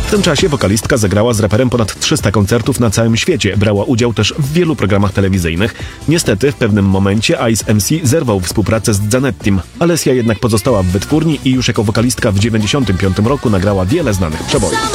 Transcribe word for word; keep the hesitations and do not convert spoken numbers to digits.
W tym czasie wokalistka zagrała z raperem ponad trzysta koncertów na całym świecie. Brała udział też w wielu programach telewizyjnych. Niestety w pewnym momencie Ice M C zerwał współpracę z Zanettim. Alessia jednak pozostała w wytwórni i już jako wokalistka w dziewięćdziesiątym piątym roku nagrała wiele znanych przebojów.